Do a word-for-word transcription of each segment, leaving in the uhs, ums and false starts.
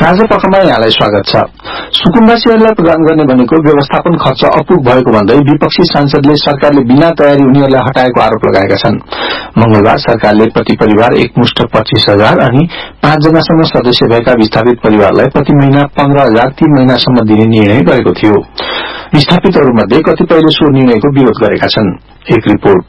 राजापखमा यहाँलाई स्वागत छ। सुकुम्बासीहरूलाई प्रदान गर्ने भनेको व्यवस्थापन खर्च अपुग भएको भन्दै विपक्षी सांसदले सरकारले बिना तयारी उनीहरूलाई हटाएको आरोप लगाएका छन्। मंगलबार सरकारले प्रति परिवार एकमुष्ट पच्चीस हजार अनि पाँचजनासम्म सदस्य भएका विस्थापित परिवारलाई प्रति महीना पन्ध्र हजार तीन महिनासम्म दिने निर्णय गरेको थियो। विस्थापितहरूमध्ये कतिपयले सो निर्णयको विरोध गरेका छन्। एक रिपोर्ट।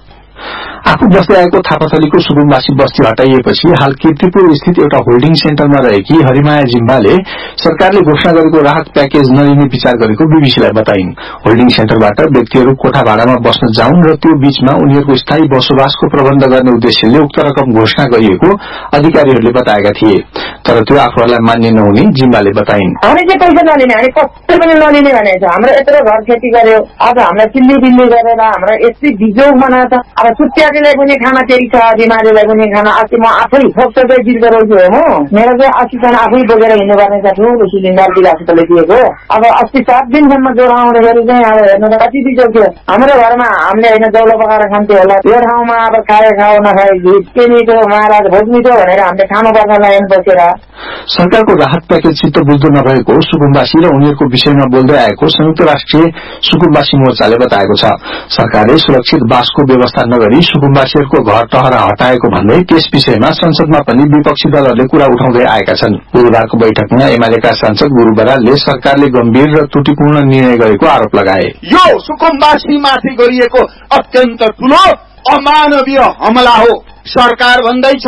आफू बस्दै आएको थापाथलीको सुकुम्बासी बस्ती हटाइएपछि हाल कीर्तिपुर स्थित एउटा होल्डिङ सेन्टरमा रहेकी हरिमाया जिम्बाले सरकारले घोषणा गरेको राहत प्याकेज नलिने विचार गरेको बीबीसीलाई बताइन्। होल्डिङ सेन्टरबाट व्यक्तिहरू कोठा भाडामा बस्न जाउन् र त्यो बीचमा उनीहरूको स्थायी बसोबासको प्रबन्ध गर्ने उद्देश्यले उक्त रकम घोषणा गरिएको अधिकारीहरूले बताएका थिए, तर त्यो आफूहरूलाई मान्य नहुने जिम्बाले बताइन्। हामीले चाहिँ पैसा नलिने, हामी कति पनि नलिने भनेको छ। हाम्रो यत्रो घर खेती गर्यो, अब हामीलाई चिल्ली बिल्ली गरेर हाम्रो यति बिजोग बनाएको छ। अब सुत्याजीलाई पनि खाना त्यही छ, बिमारीलाई पनि खाना। अस्ति म आफै फोक्सकै बिल गराउँछु हो, मेरो चाहिँ अस्तिसम्म आफै बोकेर हिँड्नुपर्ने छ। ठुलो सिलिन्डर बिल हस्पिटलले दिएको। अब अस्ति सात दिनसम्म ज्वरो आउँदाखेरि चाहिँ अब हेर्नु त कति बिजोग थियो। हाम्रो घरमा हामीले होइन जौलो पकाएर खान्थ्यो होला, यो ठाउँमा अब खाए खाओ नखाए केनीको महाराज भोजमिटो भनेर हामीले खानुपर्छ लाइन बसेर। सरकारको राहत प्याकेज चित्त बुझ्दो नभएको सुकुम्बासी र उनीहरूको विषयमा बोल्दै आएको संयुक्त राष्ट्रिय सुकुम्बासी मोर्चाले बताएको छ। सरकारले सुरक्षित बासको व्यवस्था नगरी सुकुम्बासीहरूको घर टहरा हटाएको भन्दै त्यस विषयमा संसदमा पनि विपक्षी दलहरूले कुरा उठाउँदै आएका छन्। गुरूबारको बैठकमा एमालेका सांसद गुरू बरालले सरकारले गम्भीर र त्रुटिपूर्ण निर्णय गरेको आरोप लगाए। यो सुकुम्बासीमाथि गरिएको अत्यन्त ठूलो अमानवीय हमला हो। सरकार भन्दैछ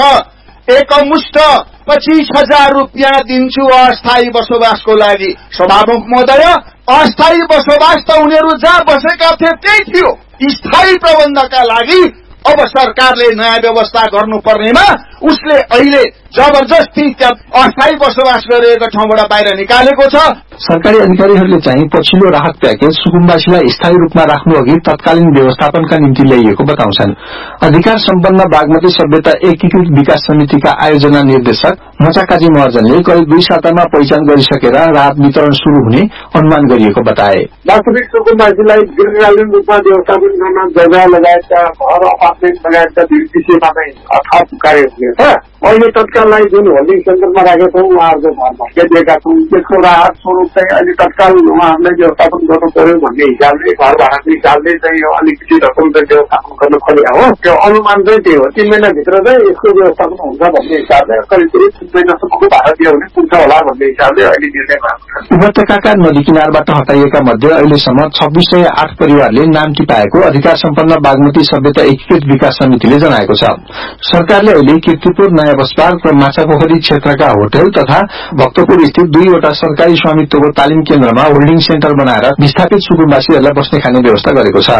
एकमुष्ट पच्चीस हजार रूपियाँ दिन्छु अस्थायी बसोबासको लागि। सभामुख महोदय, अस्थायी बसोबास त उनीहरू जहाँ बसेका थिए त्यही थियो। स्थायी प्रबन्धका लागि अब सरकारले नयाँ व्यवस्था गर्नुपर्नेमा उसले अहिले जबरजस्ती अस्थायी बसोबास गरिएको ठाउँबाट बाहिर निकालेको छ। सरकारी अधिकारीहरूले चाहिँ पछिल्लो राहत प्याकेज सुकुम्बासीलाई स्थायी रूपमा राख्नु अघि तत्कालीन व्यवस्थापनका निम्ति ल्याइएको बताउँछन्। अधिकार सम्पन्न बागमती सभ्यता एकीकृत विकास समितिका आयोजना निर्देशक मचाकाजी महर्जनले करिब दुई सातामा पहिचान गरिसकेर राहत वितरण शुरू हुने अनुमान गरिएको बताए। वास्तविक सुकुम्बासीलाई दीर्घकालीन रूपमा व्यवस्थापन गर्न जग्गा लगायतका घर अपार्टमेन्ट लगायतका विषयमा चाहिँ थप कार्य हुनेछ। अहिले तत्काललाई जुन होल्डिङ सेन्टरमा राखेका छौँ उहाँहरूको घरमा दिएका छौँ, त्यसको राहत स्वरूप चाहिँ अहिले तत्काल उहाँहरूलाई व्यवस्थापन गर्नु पर्यो भन्ने हिसाबले घर भाडाको हिसाबले चाहिँ यो अलिकति रकम चाहिँ व्यवस्थापन गर्न खोलेका हो। त्यो अनुमान चाहिँ त्यही हो, तीन महिनाभित्र चाहिँ यसको व्यवस्थापन हुन्छ भन्ने हिसाबले करिब करिब तीन महिनासम्मको भाडा दियो भने पुग्छ होला भन्ने हिसाबले अहिले निर्णय भएको छ। उपत्यकाका नदी किनारबाट हटाइएका मध्ये अहिलेसम्म छब्बीस सय आठ परिवारले नाम टिपाएको अधिकार सम्पन्न बागमती सभ्यता एकीकृत विकास समितिले जनाएको छ। सरकारले अहिले कीर्तिपुर नयाँ बसपार्क र माछापोखरी क्षेत्रका होटल तथा भक्तपुर स्थित दुईवटा सरकारी स्वामित्वको तालिम केन्द्रमा होल्डिङ सेन्टर बनाएर विस्थापित सुकुम्बासीहरूलाई बस्ने खाने व्यवस्था गरेको छ।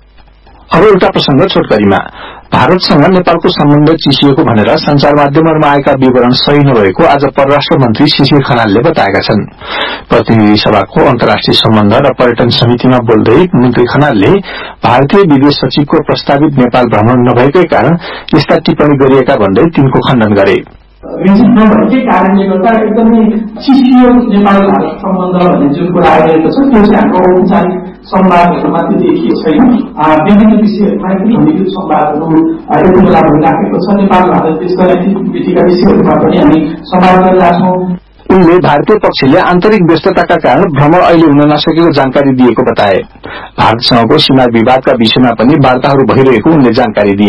अब एउटा प्रसंग छोटकरीमा। भारतसँग नेपालको सम्बन्ध चिसिएको भनेर संचार माध्यमहरूमा आएका विवरण सही नभएको आज परराष्ट्र मन्त्री शिशिर खनालले बताएका छन्। प्रतिनिधि सभाको अन्तर्राष्ट्रिय सम्बन्ध र पर्यटन समितिमा बोल्दै मन्त्री खनालले भारतीय विदेश सचिवको प्रस्तावित नेपाल भ्रमण नभएकै कारण यस्ता टिप्पणी गरिएका भन्दै तिनको खण्डन गरे। विजिट नभएकै कारणले गर्दा एकदमै चिसियो नेपाल भारत सम्बन्ध भन्ने जुन कुरा आइरहेको छ त्यो चाहिँ हाम्रो औपचारिक संवादहरूमा त्यो देखिएको छैन। विभिन्न विषयहरूमा लिखित संवादहरू यति बेला भइराखेको छ। नेपाल भारत देशका नीतिका विषयहरूमा पनि हामी संवाद गरिरहेछौँ। उनले भारतीय पक्षले आन्तरिक व्यस्तताका कारण भ्रमण अहिले हुन नसकेको जानकारी दिएको बताए। भारतसँगको सीमा विवादका विषयमा पनि वार्ताहरू भइरहेको उनले जानकारी दिए।